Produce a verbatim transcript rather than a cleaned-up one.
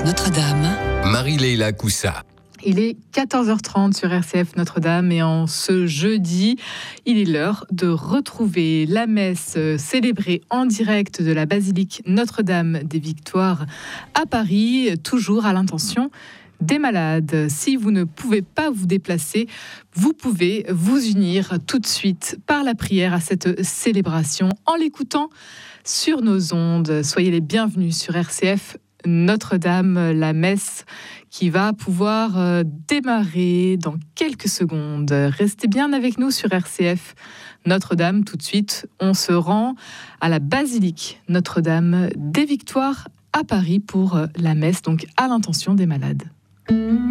sur Notre-Dame, Marie-Leila Coussa. Il est quatorze heures trente sur R C F Notre-Dame et en ce jeudi, il est l'heure de retrouver la messe célébrée en direct de la basilique Notre-Dame des Victoires à Paris, toujours à l'intention des malades. Si vous ne pouvez pas vous déplacer, vous pouvez vous unir tout de suite par la prière à cette célébration en l'écoutant sur nos ondes. Soyez les bienvenus sur R C F Notre-Dame, la messe qui va pouvoir démarrer dans quelques secondes. Restez bien avec nous sur R C F Notre-Dame. Tout de suite, on se rend à la basilique Notre-Dame des Victoires à Paris pour la messe, donc à l'intention des malades.